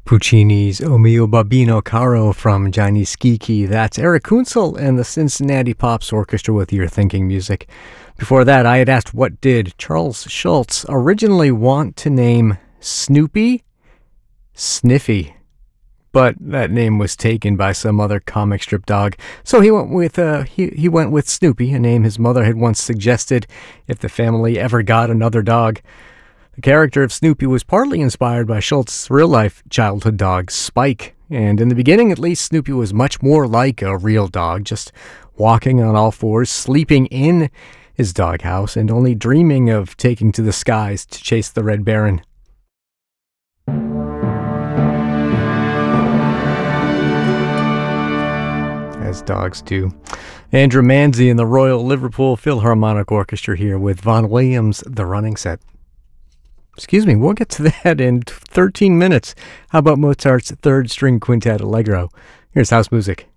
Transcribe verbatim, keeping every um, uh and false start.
Puccini's O mio babbino caro from Gianni Schicchi. That's Eric Kunzel and the Cincinnati Pops Orchestra with your thinking music. Before that, I had asked, what did Charles Schulz originally want to name Snoopy? Sniffy. But that name was taken by some other comic strip dog, so he went with uh, he he went with Snoopy, a name his mother had once suggested if the family ever got another dog. The character of Snoopy was partly inspired by Schultz's real-life childhood dog, Spike, and in the beginning, at least, Snoopy was much more like a real dog, just walking on all fours, sleeping in his doghouse, and only dreaming of taking to the skies to chase the Red Baron. As dogs do. Andrew Manzi and the Royal Liverpool Philharmonic Orchestra here with Vaughan Williams, The Running Set. Excuse me, we'll get to that in thirteen minutes. How about Mozart's Third String Quintet Allegro? Here's house music.